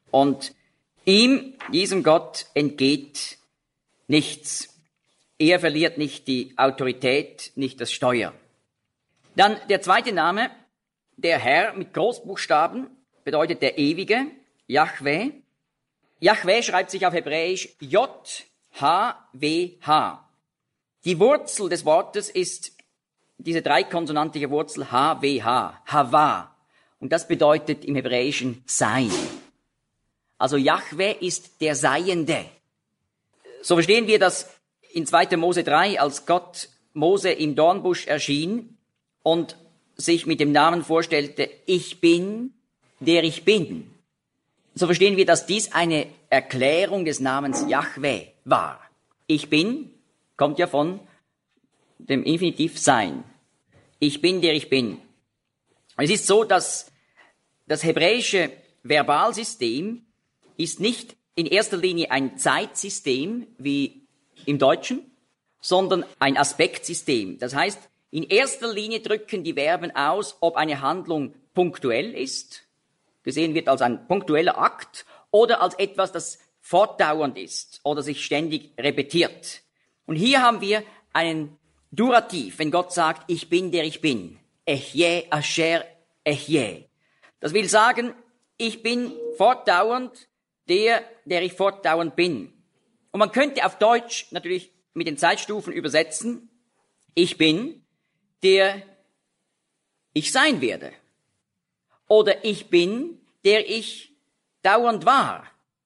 Und ihm, diesem Gott, entgeht nichts. Er verliert nicht die Autorität, nicht das Steuer. Dann der zweite Name, der Herr mit Großbuchstaben, bedeutet der Ewige, Jahwe. Jahwe schreibt sich auf Hebräisch J-H-W-H. Die Wurzel des Wortes ist diese dreikonsonantige Wurzel H-W-H, Hava. Und das bedeutet im Hebräischen Sein. Also Jahwe ist der Seiende. So verstehen wir das in 2. Mose 3, als Gott Mose im Dornbusch erschien und sich mit dem Namen vorstellte, ich bin, der ich bin. So verstehen wir, dass dies eine Erklärung des Namens Jahwe war. Ich bin kommt ja von dem Infinitiv Sein. Ich bin, der ich bin. Es ist so, dass das hebräische Verbalsystem ist nicht in erster Linie ein Zeitsystem wie im Deutschen, sondern ein Aspektsystem. Das heißt, in erster Linie drücken die Verben aus, ob eine Handlung punktuell ist, gesehen wird als ein punktueller Akt, oder als etwas, das fortdauernd ist oder sich ständig repetiert. Und hier haben wir einen Durativ, wenn Gott sagt, ich bin, der ich bin. Echye, asher, echye. Das will sagen, ich bin fortdauernd der ich fortdauernd bin. Und man könnte auf Deutsch natürlich mit den Zeitstufen übersetzen, ich bin, der ich sein werde. Oder ich bin, der ich dauernd war.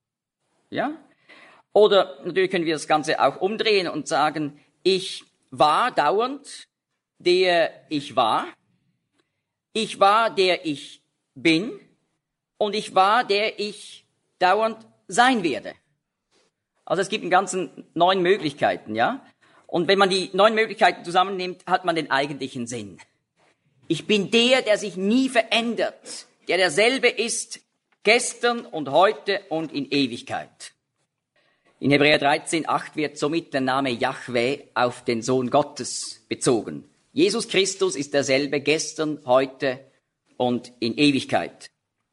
Ja? Oder natürlich können wir das Ganze auch umdrehen und sagen, ich war dauernd, der ich war. Ich war, der ich bin. Und ich war, der ich dauernd sein werde. Also es gibt einen ganzen 9 Möglichkeiten, ja? Und wenn man die 9 Möglichkeiten zusammennimmt, hat man den eigentlichen Sinn. Ich bin der sich nie verändert, der derselbe ist, gestern und heute und in Ewigkeit. In Hebräer 13,8 wird somit der Name Jahwe auf den Sohn Gottes bezogen. Jesus Christus ist derselbe gestern, heute und in Ewigkeit.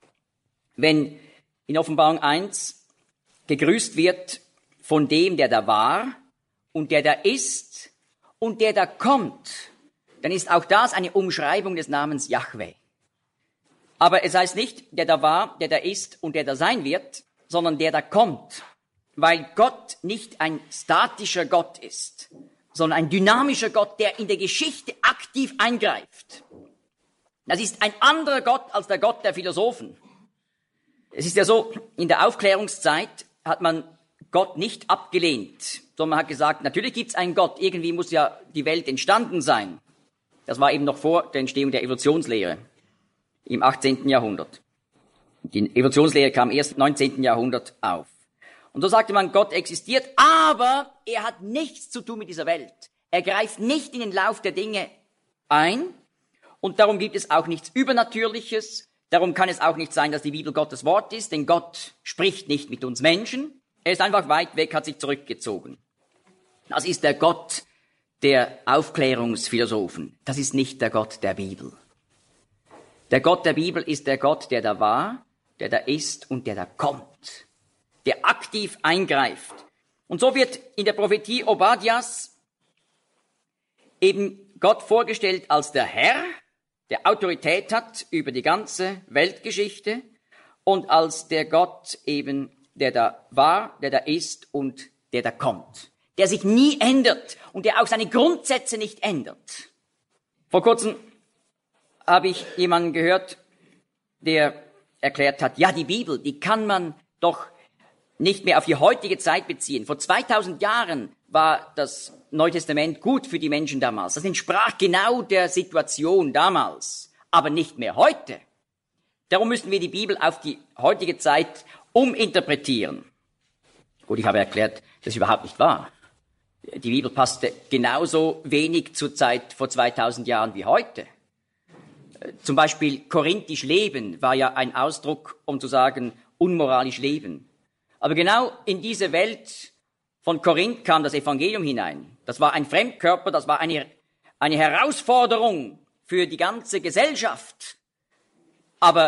Wenn in Offenbarung 1 gegrüßt wird von dem, der da war und der da ist und der da kommt, dann ist auch das eine Umschreibung des Namens Jahwe. Aber es heißt nicht, der da war, der da ist und der da sein wird, sondern der da kommt, weil Gott nicht ein statischer Gott ist, sondern ein dynamischer Gott, der in der Geschichte aktiv eingreift. Das ist ein anderer Gott als der Gott der Philosophen. Es ist ja so, in der Aufklärungszeit hat man Gott nicht abgelehnt, sondern man hat gesagt, natürlich gibt es einen Gott, irgendwie muss ja die Welt entstanden sein. Das war eben noch vor der Entstehung der Evolutionslehre im 18. Jahrhundert. Die Evolutionslehre kam erst im 19. Jahrhundert auf. Und so sagte man, Gott existiert, aber er hat nichts zu tun mit dieser Welt. Er greift nicht in den Lauf der Dinge ein und darum gibt es auch nichts Übernatürliches. Darum kann es auch nicht sein, dass die Bibel Gottes Wort ist, denn Gott spricht nicht mit uns Menschen. Er ist einfach weit weg, hat sich zurückgezogen. Das ist der Gott der Aufklärungsphilosophen. Das ist nicht der Gott der Bibel. Der Gott der Bibel ist der Gott, der da war, der da ist und der da kommt, der aktiv eingreift. Und so wird in der Prophetie Obadias eben Gott vorgestellt als der Herr, der Autorität hat über die ganze Weltgeschichte und als der Gott eben, der da war, der da ist und der da kommt, der sich nie ändert und der auch seine Grundsätze nicht ändert. Vor kurzem habe ich jemanden gehört, der erklärt hat, ja, die Bibel, die kann man doch nicht mehr auf die heutige Zeit beziehen. Vor 2000 Jahren war das Neue Testament gut für die Menschen damals. Das entsprach genau der Situation damals, aber nicht mehr heute. Darum müssen wir die Bibel auf die heutige Zeit uminterpretieren. Gut, ich habe erklärt, das ist überhaupt nicht wahr. Die Bibel passte genauso wenig zur Zeit vor 2000 Jahren wie heute. Zum Beispiel korinthisch leben war ja ein Ausdruck, um zu sagen, unmoralisch leben. Aber genau in diese Welt von Korinth kam das Evangelium hinein. Das war ein Fremdkörper, das war eine Herausforderung für die ganze Gesellschaft. Aber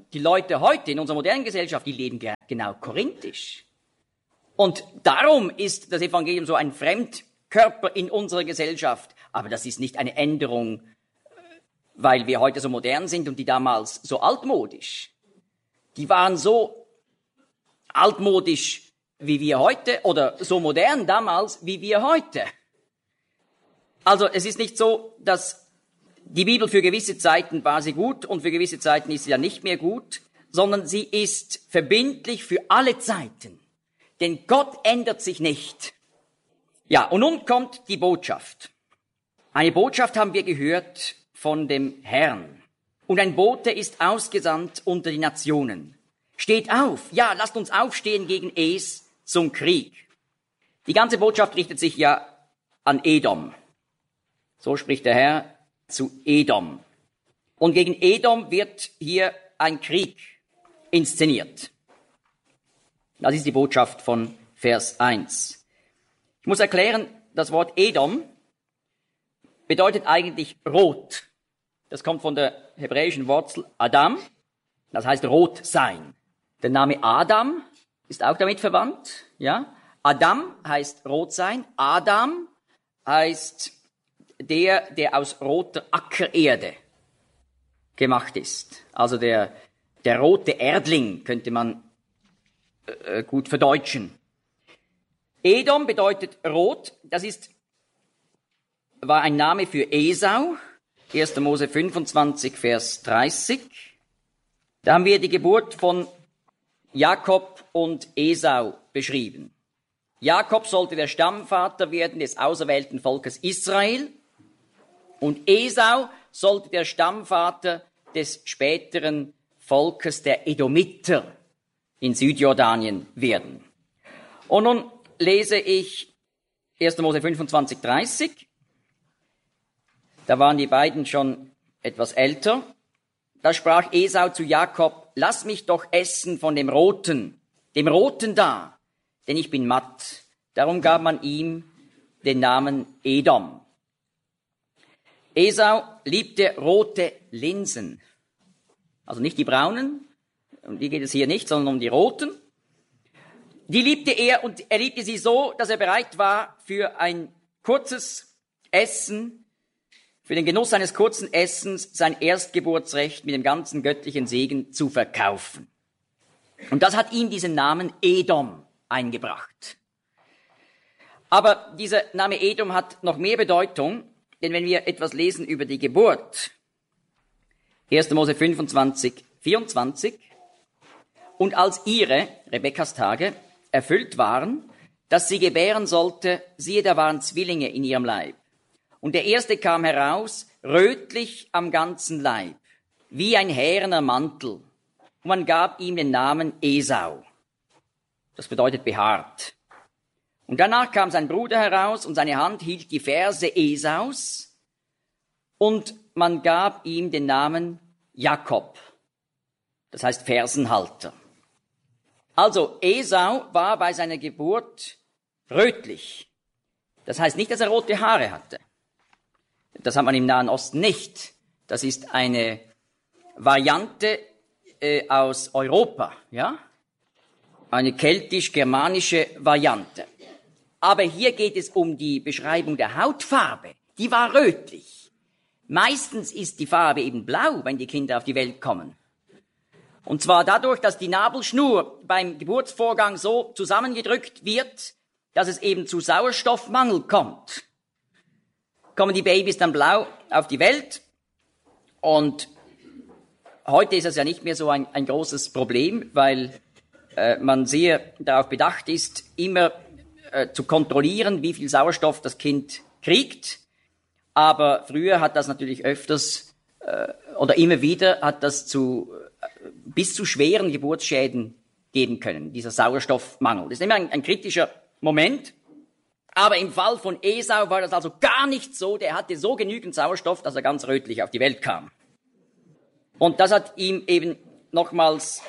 die Leute heute in unserer modernen Gesellschaft, die leben genau korinthisch. Und darum ist das Evangelium so ein Fremdkörper in unserer Gesellschaft. Aber das ist nicht eine Änderung, weil wir heute so modern sind und die damals so altmodisch. Die waren so altmodisch wie wir heute oder so modern damals wie wir heute. Also es ist nicht so, dass die Bibel für gewisse Zeiten war sie gut und für gewisse Zeiten ist sie ja nicht mehr gut, sondern sie ist verbindlich für alle Zeiten. Denn Gott ändert sich nicht. Ja, und nun kommt die Botschaft. Eine Botschaft haben wir gehört von dem Herrn. Und ein Bote ist ausgesandt unter die Nationen. Steht auf, ja, lasst uns aufstehen gegen Es zum Krieg. Die ganze Botschaft richtet sich ja an Edom. So spricht der Herr zu Edom. Und gegen Edom wird hier ein Krieg inszeniert. Das ist die Botschaft von Vers 1. Ich muss erklären, das Wort Edom bedeutet eigentlich rot. Das kommt von der hebräischen Wurzel Adam, das heißt rot sein. Der Name Adam ist auch damit verwandt, ja. Adam heißt rot sein, Adam heißt der aus roter Ackererde gemacht ist. Also der rote Erdling könnte man gut verdeutschen. Edom bedeutet rot, war ein Name für Esau, 1. Mose 25, Vers 30. Da haben wir die Geburt von Jakob und Esau beschrieben. Jakob sollte der Stammvater werden des auserwählten Volkes Israel und Esau sollte der Stammvater des späteren Volkes der Edomiter in Südjordanien werden. Und nun lese ich 1. Mose 25, 30. Da waren die beiden schon etwas älter. Da sprach Esau zu Jakob, lass mich doch essen von dem Roten da, denn ich bin matt. Darum gab man ihm den Namen Edom. Esau liebte rote Linsen. Also nicht die braunen, um die geht es hier nicht, sondern um die roten. Die liebte er und er liebte sie so, dass er bereit war für ein kurzes Essen, für den Genuss eines kurzen Essens sein Erstgeburtsrecht mit dem ganzen göttlichen Segen zu verkaufen. Und das hat ihm diesen Namen Edom eingebracht. Aber dieser Name Edom hat noch mehr Bedeutung, denn wenn wir etwas lesen über die Geburt, 1. Mose 25, 24, und als ihre, Rebekkas Tage, erfüllt waren, dass sie gebären sollte, siehe, da waren Zwillinge in ihrem Leib. Und der erste kam heraus, rötlich am ganzen Leib, wie ein härener Mantel. Und man gab ihm den Namen Esau. Das bedeutet behaart. Und danach kam sein Bruder heraus und seine Hand hielt die Ferse Esaus. Und man gab ihm den Namen Jakob. Das heißt Fersenhalter. Also Esau war bei seiner Geburt rötlich. Das heißt nicht, dass er rote Haare hatte. Das hat man im Nahen Osten nicht. Das ist eine Variante aus Europa, ja? Eine keltisch-germanische Variante. Aber hier geht es um die Beschreibung der Hautfarbe. Die war rötlich. Meistens ist die Farbe eben blau, wenn die Kinder auf die Welt kommen. Und zwar dadurch, dass die Nabelschnur beim Geburtsvorgang so zusammengedrückt wird, dass es eben zu Sauerstoffmangel kommt. Kommen die Babys dann blau auf die Welt und heute ist das ja nicht mehr so ein großes Problem, weil man sehr darauf bedacht ist, immer zu kontrollieren, wie viel Sauerstoff das Kind kriegt. Aber früher hat das natürlich öfters oder immer wieder hat das bis zu schweren Geburtsschäden geben können, dieser Sauerstoffmangel. Das ist immer ein kritischer Moment. Aber im Fall von Esau war das also gar nicht so. Der hatte so genügend Sauerstoff, dass er ganz rötlich auf die Welt kam. Und das hat ihm eben nochmals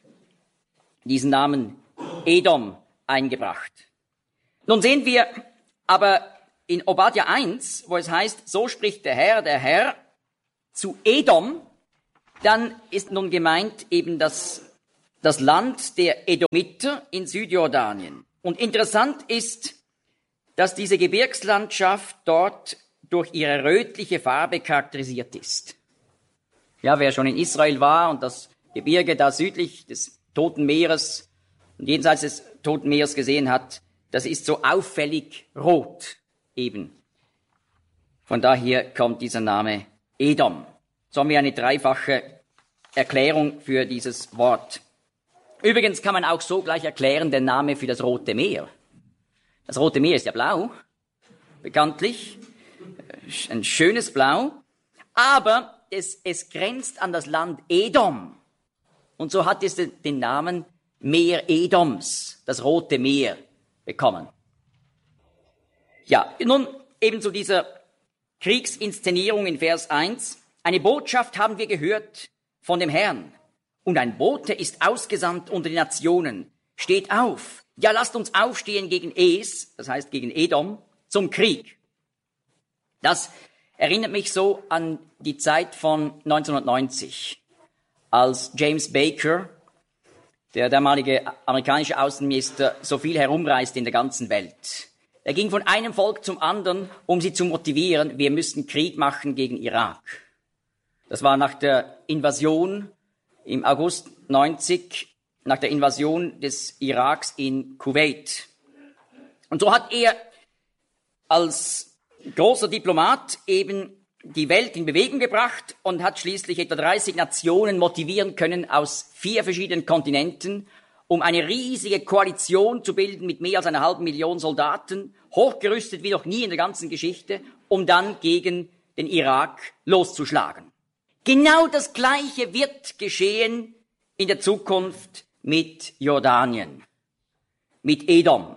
diesen Namen Edom eingebracht. Nun sehen wir aber in Obadja 1, wo es heißt, so spricht der Herr zu Edom, Dann ist nun gemeint eben das Land der Edomiter in Südjordanien. Und interessant ist, dass diese Gebirgslandschaft dort durch ihre rötliche Farbe charakterisiert ist. Ja, wer schon in Israel war und das Gebirge da südlich des Toten Meeres und jenseits des Toten Meeres gesehen hat, das ist so auffällig rot eben. Von daher kommt dieser Name Edom. So haben wir eine dreifache Erklärung für dieses Wort. Übrigens kann man auch so gleich erklären den Namen für das Rote Meer. Das Rote Meer ist ja blau, bekanntlich, ein schönes Blau, aber es grenzt an das Land Edom. Und so hat es den Namen Meer Edoms, das Rote Meer, bekommen. Ja, nun eben zu dieser Kriegsinszenierung in Vers 1. Eine Botschaft haben wir gehört von dem Herrn. Und ein Bote ist ausgesandt unter die Nationen. Steht auf. Ja, lasst uns aufstehen gegen Es, das heißt gegen Edom, zum Krieg. Das erinnert mich so an die Zeit von 1990, als James Baker, der damalige amerikanische Außenminister, so viel herumreiste in der ganzen Welt. Er ging von einem Volk zum anderen, um sie zu motivieren, wir müssten Krieg machen gegen Irak. Das war nach der Invasion im August 90, nach der Invasion des Iraks in Kuwait. Und so hat er als großer Diplomat eben die Welt in Bewegung gebracht und hat schließlich etwa 30 Nationen motivieren können aus 4 verschiedenen Kontinenten, um eine riesige Koalition zu bilden mit mehr als 500.000 Soldaten, hochgerüstet wie noch nie in der ganzen Geschichte, um dann gegen den Irak loszuschlagen. Genau das Gleiche wird geschehen in der Zukunft mit Jordanien, mit Edom.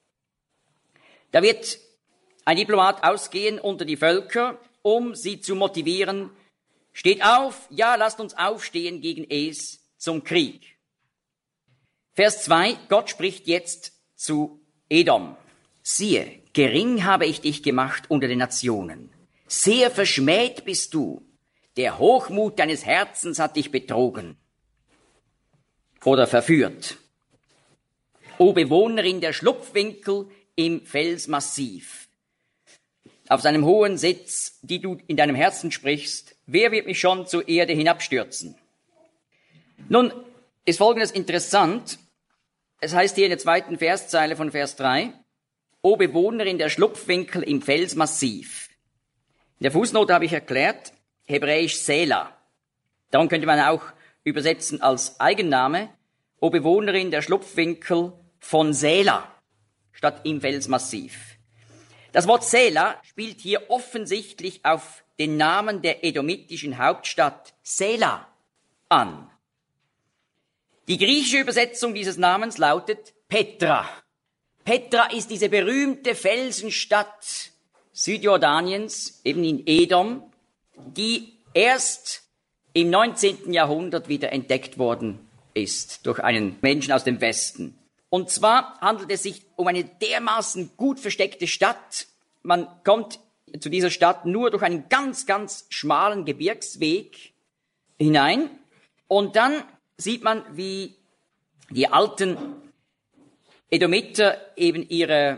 Da wird ein Diplomat ausgehen unter die Völker, um sie zu motivieren. Steht auf, ja, lasst uns aufstehen gegen Es zum Krieg. Vers 2, Gott spricht jetzt zu Edom. Siehe, gering habe ich dich gemacht unter den Nationen. Sehr verschmäht bist du. Der Hochmut deines Herzens hat dich betrogen oder verführt. O Bewohnerin der Schlupfwinkel im Felsmassiv, auf seinem hohen Sitz, die du in deinem Herzen sprichst, wer wird mich schon zur Erde hinabstürzen? Nun ist Folgendes interessant. Es heißt hier in der 2. Verszeile von Vers 3, O Bewohnerin der Schlupfwinkel im Felsmassiv. In der Fußnote habe ich erklärt, hebräisch Sela. Darum könnte man auch übersetzen als Eigenname, O Bewohnerin der Schlupfwinkel von Sela, statt im Felsmassiv. Das Wort Sela spielt hier offensichtlich auf den Namen der edomitischen Hauptstadt Sela an. Die griechische Übersetzung dieses Namens lautet Petra. Petra ist diese berühmte Felsenstadt Südjordaniens, eben in Edom, die erst im 19. Jahrhundert wieder entdeckt worden ist durch einen Menschen aus dem Westen. Und zwar handelt es sich um eine dermaßen gut versteckte Stadt. Man kommt zu dieser Stadt nur durch einen ganz, ganz schmalen Gebirgsweg hinein. Und dann sieht man, wie die alten Edomiter eben ihre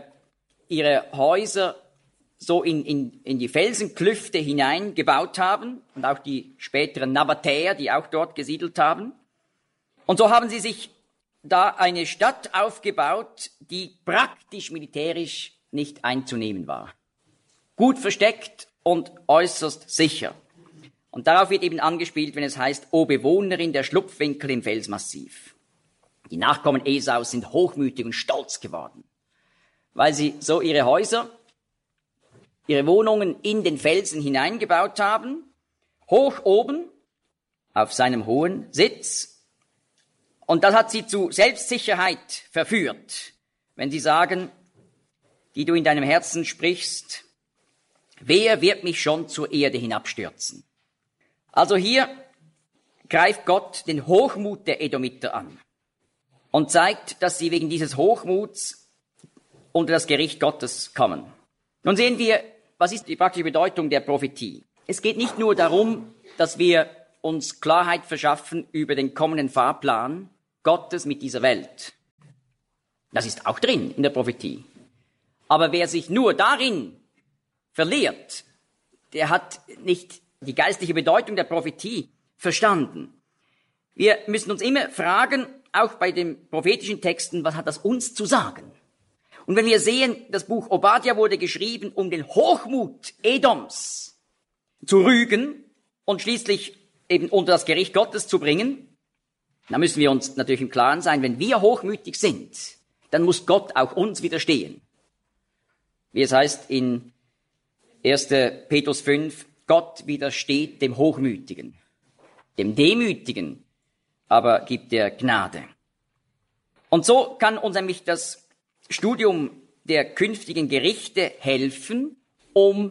Häuser so in die Felsenklüfte hinein gebaut haben und auch die späteren Nabatäer, die auch dort gesiedelt haben. Und so haben sie sich da eine Stadt aufgebaut, die praktisch militärisch nicht einzunehmen war. Gut versteckt und äußerst sicher. Und darauf wird eben angespielt, wenn es heißt, O Bewohnerin der Schlupfwinkel im Felsmassiv. Die Nachkommen Esaus sind hochmütig und stolz geworden, weil sie so ihre Häuser, ihre Wohnungen in den Felsen hineingebaut haben, hoch oben auf seinem hohen Sitz. Und das hat sie zu Selbstsicherheit verführt, wenn sie sagen, die du in deinem Herzen sprichst, wer wird mich schon zur Erde hinabstürzen? Also hier greift Gott den Hochmut der Edomiter an und zeigt, dass sie wegen dieses Hochmuts unter das Gericht Gottes kommen. Nun sehen wir, was ist die praktische Bedeutung der Prophetie? Es geht nicht nur darum, dass wir uns Klarheit verschaffen über den kommenden Fahrplan Gottes mit dieser Welt. Das ist auch drin in der Prophetie. Aber wer sich nur darin verliert, der hat nicht die geistliche Bedeutung der Prophetie verstanden. Wir müssen uns immer fragen, auch bei den prophetischen Texten, was hat das uns zu sagen? Und wenn wir sehen, das Buch Obadja wurde geschrieben, um den Hochmut Edoms zu rügen und schließlich eben unter das Gericht Gottes zu bringen, dann müssen wir uns natürlich im Klaren sein, wenn wir hochmütig sind, dann muss Gott auch uns widerstehen. Wie es heißt in 1. Petrus 5, Gott widersteht dem Hochmütigen, dem Demütigen aber gibt er Gnade. Und so kann uns nämlich das Studium der künftigen Gerichte helfen, um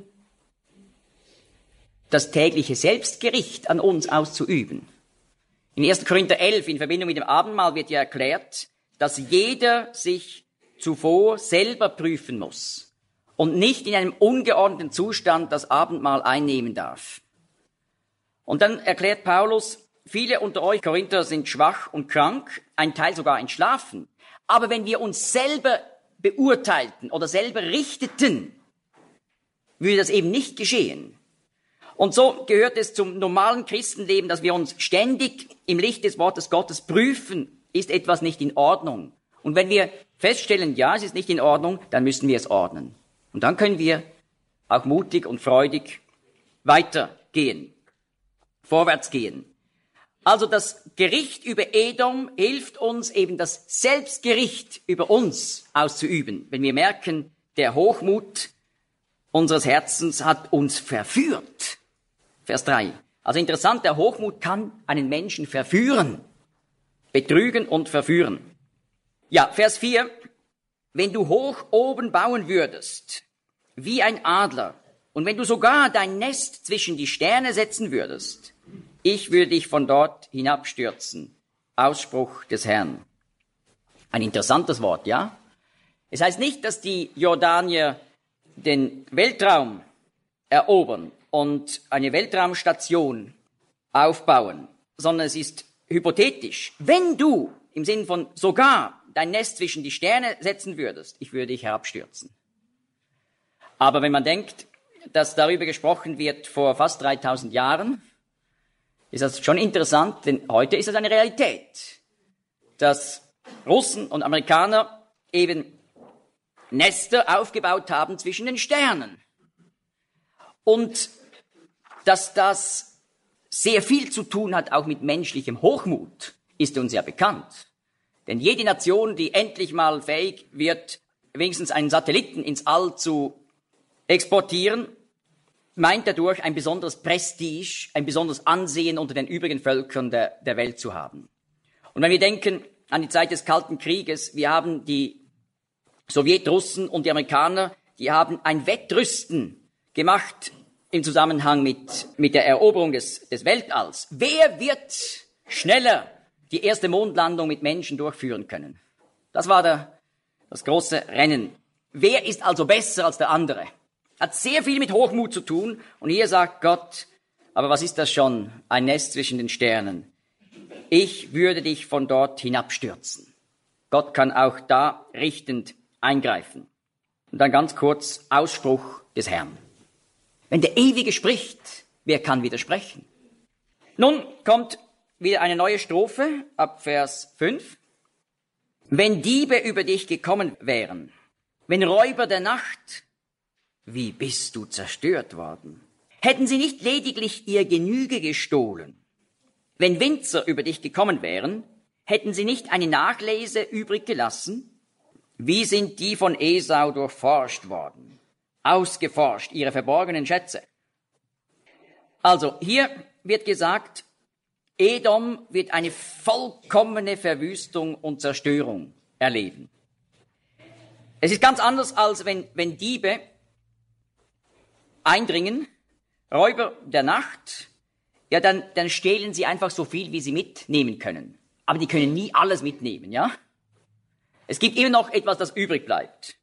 das tägliche Selbstgericht an uns auszuüben. In 1. Korinther 11 in Verbindung mit dem Abendmahl wird ja erklärt, dass jeder sich zuvor selber prüfen muss und nicht in einem ungeordneten Zustand das Abendmahl einnehmen darf. Und dann erklärt Paulus, viele unter euch Korinther sind schwach und krank, ein Teil sogar entschlafen. Aber wenn wir uns selber beurteilten oder selber richteten, würde das eben nicht geschehen. Und so gehört es zum normalen Christenleben, dass wir uns ständig im Licht des Wortes Gottes prüfen, ist etwas nicht in Ordnung. Und wenn wir feststellen, ja, es ist nicht in Ordnung, dann müssen wir es ordnen. Und dann können wir auch mutig und freudig weitergehen, vorwärts gehen. Also das Gericht über Edom hilft uns eben das Selbstgericht über uns auszuüben. Wenn wir merken, der Hochmut unseres Herzens hat uns verführt. Vers 3. Also interessant, der Hochmut kann einen Menschen verführen, betrügen und verführen. Ja, Vers 4. Wenn du hoch oben bauen würdest, wie ein Adler, und wenn du sogar dein Nest zwischen die Sterne setzen würdest, ich würde dich von dort hinabstürzen. Ausspruch des Herrn. Ein interessantes Wort, ja? Es heißt nicht, dass die Jordanier den Weltraum erobern und eine Weltraumstation aufbauen, sondern es ist hypothetisch. Wenn du im Sinn von sogar dein Nest zwischen die Sterne setzen würdest, ich würde dich herabstürzen. Aber wenn man denkt, dass darüber gesprochen wird vor fast 3000 Jahren, ist das schon interessant, denn heute ist es eine Realität, dass Russen und Amerikaner eben Nester aufgebaut haben zwischen den Sternen. Und dass das sehr viel zu tun hat, auch mit menschlichem Hochmut, ist uns ja bekannt. Denn jede Nation, die endlich mal fähig wird, wenigstens einen Satelliten ins All zu exportieren, meint dadurch ein besonderes Prestige, ein besonderes Ansehen unter den übrigen Völkern der Welt zu haben. Und wenn wir denken an die Zeit des Kalten Krieges, wir haben die Sowjetrussen und die Amerikaner, die haben ein Wettrüsten gemacht im Zusammenhang mit der Eroberung des Weltalls. Wer wird schneller die erste Mondlandung mit Menschen durchführen können? Das war das große Rennen. Wer ist also besser als der andere? Hat sehr viel mit Hochmut zu tun. Und hier sagt Gott, aber was ist das schon? Ein Nest zwischen den Sternen. Ich würde dich von dort hinabstürzen. Gott kann auch da richtend eingreifen. Und dann ganz kurz Ausspruch des Herrn. Wenn der Ewige spricht, wer kann widersprechen? Nun kommt wieder eine neue Strophe ab Vers 5. Wenn Diebe über dich gekommen wären, wenn Räuber der Nacht, wie bist du zerstört worden? Hätten sie nicht lediglich ihr Genüge gestohlen? Wenn Winzer über dich gekommen wären, hätten sie nicht eine Nachlese übrig gelassen? Wie sind die von Esau durchforscht worden? Ausgeforscht, ihre verborgenen Schätze. Also, hier wird gesagt, Edom wird eine vollkommene Verwüstung und Zerstörung erleben. Es ist ganz anders, als wenn Diebe eindringen, Räuber der Nacht, ja, dann stehlen sie einfach so viel, wie sie mitnehmen können. Aber die können nie alles mitnehmen, ja? Es gibt immer noch etwas, das übrig bleibt.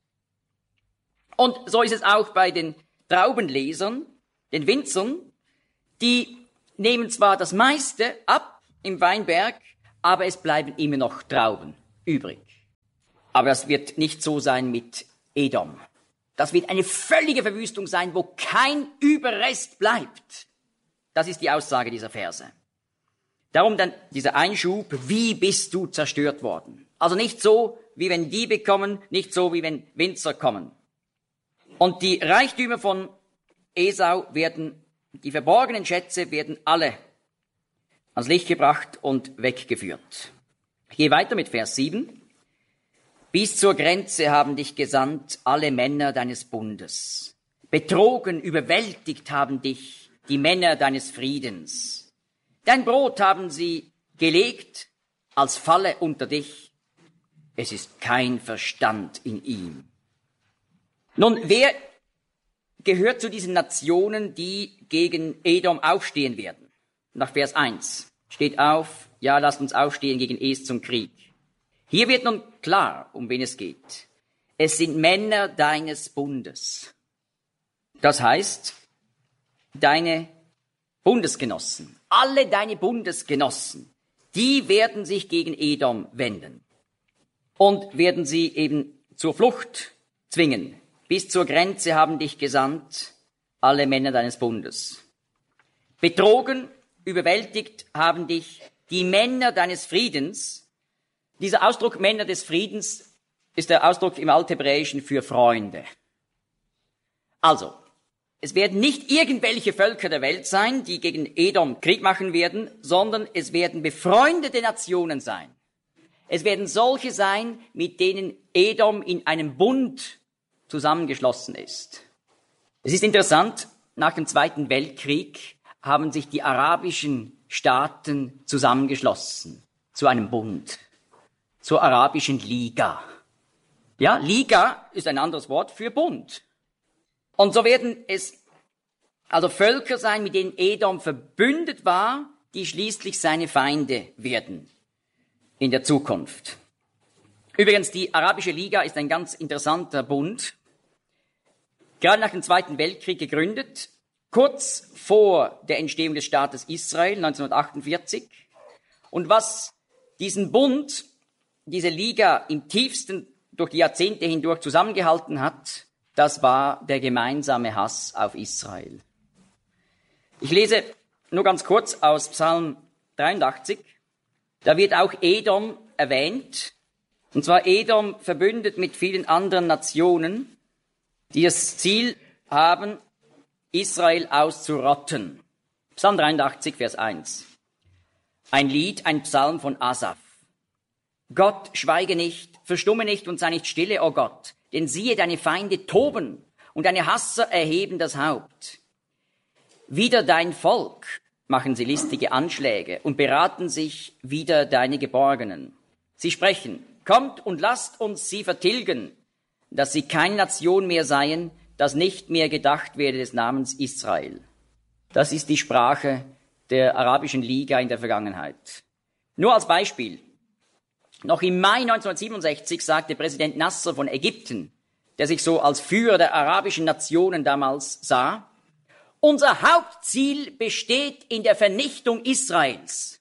Und so ist es auch bei den Traubenlesern, den Winzern, die nehmen zwar das meiste ab im Weinberg, aber es bleiben immer noch Trauben übrig. Aber das wird nicht so sein mit Edom. Das wird eine völlige Verwüstung sein, wo kein Überrest bleibt. Das ist die Aussage dieser Verse. Darum dann dieser Einschub, wie bist du zerstört worden? Also nicht so, wie wenn Diebe kommen, nicht so, wie wenn Winzer kommen. Und die Reichtümer von Esau werden, die verborgenen Schätze werden alle ans Licht gebracht und weggeführt. Ich gehe weiter mit Vers 7. Bis zur Grenze haben dich gesandt alle Männer deines Bundes. Betrogen, überwältigt haben dich die Männer deines Friedens. Dein Brot haben sie gelegt als Falle unter dich. Es ist kein Verstand in ihm. Nun, wer gehört zu diesen Nationen, die gegen Edom aufstehen werden? Nach Vers 1 steht auf, ja, lasst uns aufstehen gegen Es zum Krieg. Hier wird nun klar, um wen es geht. Es sind Männer deines Bundes. Das heißt, deine Bundesgenossen, alle deine Bundesgenossen, die werden sich gegen Edom wenden und werden sie eben zur Flucht zwingen. Bis zur Grenze haben dich gesandt alle Männer deines Bundes. Betrogen, überwältigt haben dich die Männer deines Friedens. Dieser Ausdruck Männer des Friedens ist der Ausdruck im Althebräischen für Freunde. Also, es werden nicht irgendwelche Völker der Welt sein, die gegen Edom Krieg machen werden, sondern es werden befreundete Nationen sein. Es werden solche sein, mit denen Edom in einem Bund zusammengeschlossen ist. Es ist interessant, nach dem Zweiten Weltkrieg haben sich die arabischen Staaten zusammengeschlossen zu einem Bund, zur Arabischen Liga. Ja, Liga ist ein anderes Wort für Bund. Und so werden es also Völker sein, mit denen Edom verbündet war, die schließlich seine Feinde werden in der Zukunft. Übrigens, die Arabische Liga ist ein ganz interessanter Bund, gerade nach dem Zweiten Weltkrieg gegründet, kurz vor der Entstehung des Staates Israel 1948. Und was diesen Bund, diese Liga im tiefsten durch die Jahrzehnte hindurch zusammengehalten hat, das war der gemeinsame Hass auf Israel. Ich lese nur ganz kurz aus Psalm 83. Da wird auch Edom erwähnt. Und zwar Edom verbündet mit vielen anderen Nationen, die das Ziel haben, Israel auszurotten. Psalm 83, Vers 1. Ein Lied, ein Psalm von Asaf. Gott, schweige nicht, verstumme nicht und sei nicht stille, o Gott, denn siehe, deine Feinde toben und deine Hasser erheben das Haupt. Wider dein Volk machen sie listige Anschläge und beraten sich wider deine Geborgenen. Sie sprechen, kommt und lasst uns sie vertilgen, dass sie keine Nation mehr seien, dass nicht mehr gedacht werde des Namens Israel. Das ist die Sprache der Arabischen Liga in der Vergangenheit. Nur als Beispiel. Noch im Mai 1967 sagte Präsident Nasser von Ägypten, der sich so als Führer der arabischen Nationen damals sah, unser Hauptziel besteht in der Vernichtung Israels.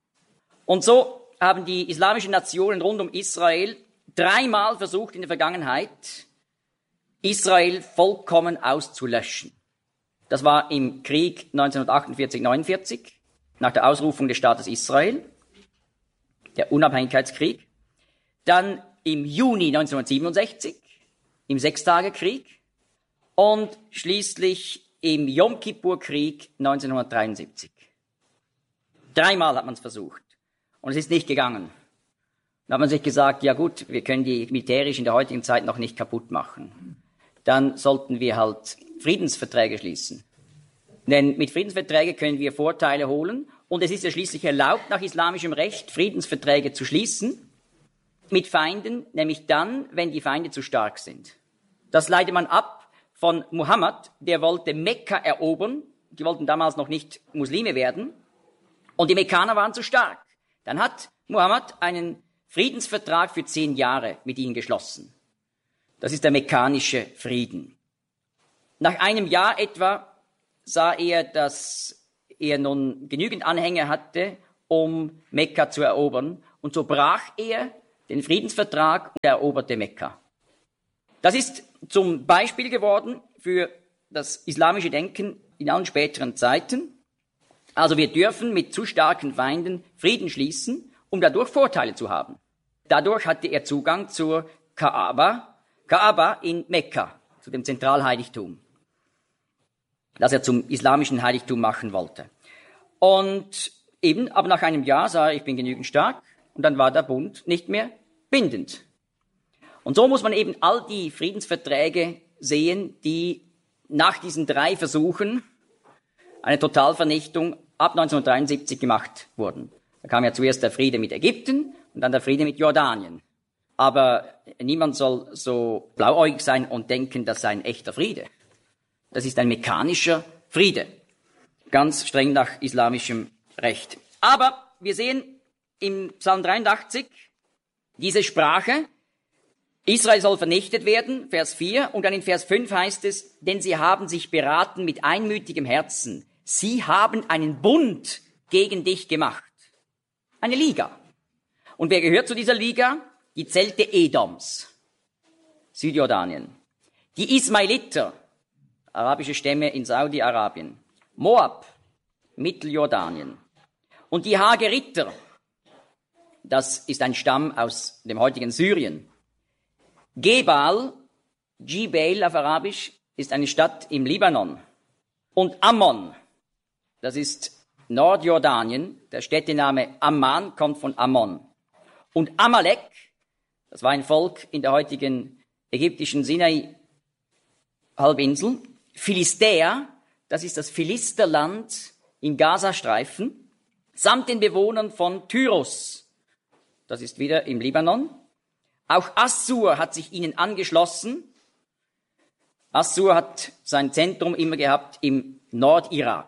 Und so haben die islamischen Nationen rund um Israel 3-mal versucht in der Vergangenheit, Israel vollkommen auszulöschen. Das war im Krieg 1948-49, nach der Ausrufung des Staates Israel, der Unabhängigkeitskrieg. Dann im Juni 1967, im Sechstagekrieg. Und schließlich im Jom-Kippur-Krieg 1973. 3-mal hat man es versucht. Und es ist nicht gegangen. Dann hat man sich gesagt, ja gut, wir können die militärisch in der heutigen Zeit noch nicht kaputt machen. Dann sollten wir halt Friedensverträge schließen. Denn mit Friedensverträgen können wir Vorteile holen. Und es ist ja schließlich erlaubt, nach islamischem Recht Friedensverträge zu schließen mit Feinden, nämlich dann, wenn die Feinde zu stark sind. Das leitet man ab von Muhammad, der wollte Mekka erobern. Die wollten damals noch nicht Muslime werden. Und die Mekkaner waren zu stark. Dann hat Muhammad einen Friedensvertrag für 10 Jahre mit ihnen geschlossen. Das ist der mekkanische Frieden. Nach einem Jahr etwa sah er, dass er nun genügend Anhänger hatte, um Mekka zu erobern. Und so brach er den Friedensvertrag und eroberte Mekka. Das ist zum Beispiel geworden für das islamische Denken in allen späteren Zeiten. Also wir dürfen mit zu starken Feinden Frieden schließen, um dadurch Vorteile zu haben. Dadurch hatte er Zugang zur Kaaba in Mekka, zu dem Zentralheiligtum, das er zum islamischen Heiligtum machen wollte. Und eben, aber nach einem Jahr sah er, ich bin genügend stark, und dann war der Bund nicht mehr bindend. Und so muss man eben all die Friedensverträge sehen, die nach diesen 3 Versuchen, eine Totalvernichtung, ab 1973 gemacht wurden. Da kam ja zuerst der Friede mit Ägypten und dann der Friede mit Jordanien. Aber niemand soll so blauäugig sein und denken, das sei ein echter Friede. Das ist ein mechanischer Friede, ganz streng nach islamischem Recht. Aber wir sehen im Psalm 83 diese Sprache, Israel soll vernichtet werden, Vers 4, und dann in Vers 5 heißt es, denn sie haben sich beraten mit einmütigem Herzen. Sie haben einen Bund gegen dich gemacht. Eine Liga. Und wer gehört zu dieser Liga? Die Zelte Edoms, Südjordanien. Die Ismailiter, arabische Stämme in Saudi-Arabien. Moab, Mitteljordanien. Und die Hageriter, das ist ein Stamm aus dem heutigen Syrien. Gebal, Jibel auf Arabisch, ist eine Stadt im Libanon. Und Ammon, das ist Nordjordanien, der Städtename Amman kommt von Ammon. Und Amalek, das war ein Volk in der heutigen ägyptischen Sinai-Halbinsel. Philistea, das ist das Philisterland im Gazastreifen, samt den Bewohnern von Tyros, das ist wieder im Libanon. Auch Assur hat sich ihnen angeschlossen. Assur hat sein Zentrum immer gehabt im Nordirak.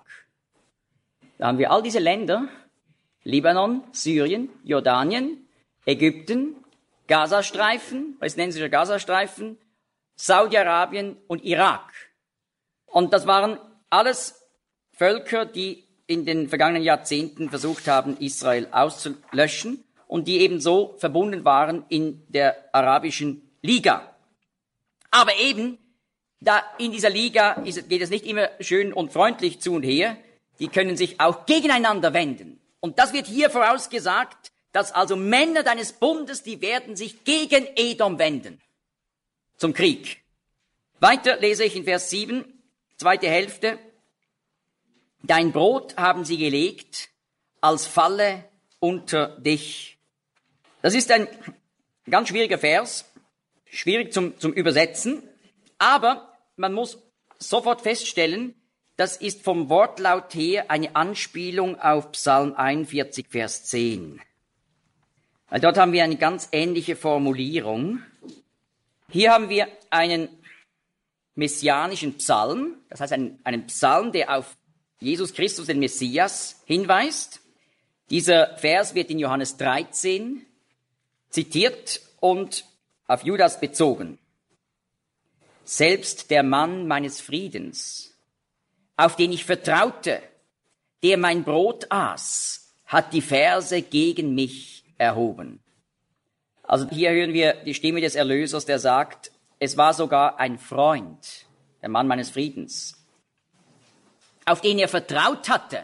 Da haben wir all diese Länder, Libanon, Syrien, Jordanien, Ägypten, Gazastreifen, palästinensischer Gazastreifen, Saudi-Arabien und Irak. Und das waren alles Völker, die in den vergangenen Jahrzehnten versucht haben, Israel auszulöschen und die ebenso verbunden waren in der Arabischen Liga. Aber eben, da in dieser Liga geht es nicht immer schön und freundlich zu und her, die können sich auch gegeneinander wenden. Und das wird hier vorausgesagt, dass also Männer deines Bundes, die werden sich gegen Edom wenden. Zum Krieg. Weiter lese ich in Vers 7, zweite Hälfte. Dein Brot haben sie gelegt als Falle unter dich. Das ist ein ganz schwieriger Vers, schwierig zum Übersetzen, aber man muss sofort feststellen, das ist vom Wortlaut her eine Anspielung auf Psalm 41, Vers 10. Weil dort haben wir eine ganz ähnliche Formulierung. Hier haben wir einen messianischen Psalm, das heißt einen Psalm, der auf Jesus Christus, den Messias, hinweist. Dieser Vers wird in Johannes 13 zitiert und auf Judas bezogen. Selbst der Mann meines Friedens, auf den ich vertraute, der mein Brot aß, hat die Verse gegen mich erhoben. Also hier hören wir die Stimme des Erlösers, der sagt, es war sogar ein Freund, der Mann meines Friedens, auf den er vertraut hatte.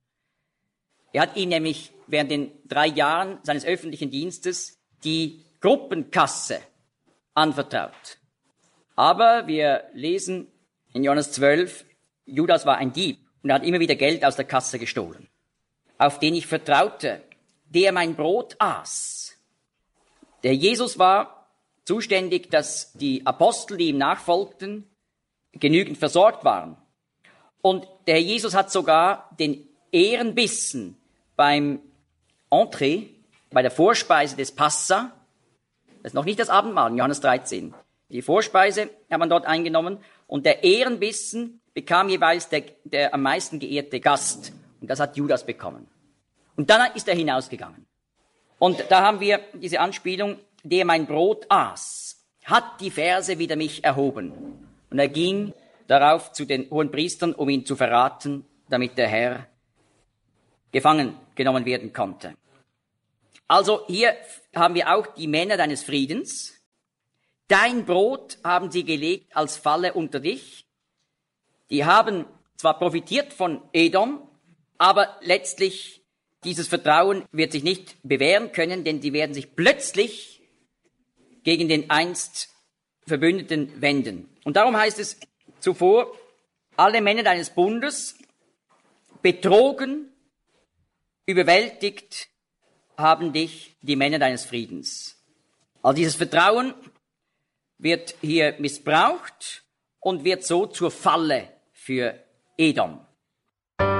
Er hat ihm nämlich während den 3 Jahren seines öffentlichen Dienstes die Gruppenkasse anvertraut. Aber wir lesen in Johannes 12, Judas war ein Dieb und er hat immer wieder Geld aus der Kasse gestohlen. Auf den ich vertraute, der mein Brot aß. Der Jesus war zuständig, dass die Apostel, die ihm nachfolgten, genügend versorgt waren. Und der Jesus hat sogar den Ehrenbissen beim Entree, bei der Vorspeise des Passa, das ist noch nicht das Abendmahl, in Johannes 13. Die Vorspeise hat man dort eingenommen und der Ehrenbissen bekam jeweils der am meisten geehrte Gast. Und das hat Judas bekommen. Und dann ist er hinausgegangen. Und da haben wir diese Anspielung, der mein Brot aß, hat die Verse wider mich erhoben. Und er ging darauf zu den Hohenpriestern, um ihn zu verraten, damit der Herr gefangen genommen werden konnte. Also hier haben wir auch die Männer deines Friedens. Dein Brot haben sie gelegt als Falle unter dich. Die haben zwar profitiert von Edom, aber letztlich dieses Vertrauen wird sich nicht bewähren können, denn die werden sich plötzlich gegen den einst Verbündeten wenden. Und darum heißt es zuvor, alle Männer deines Bundes betrogen, überwältigt haben dich die Männer deines Friedens. Also dieses Vertrauen wird hier missbraucht und wird so zur Falle für Edom.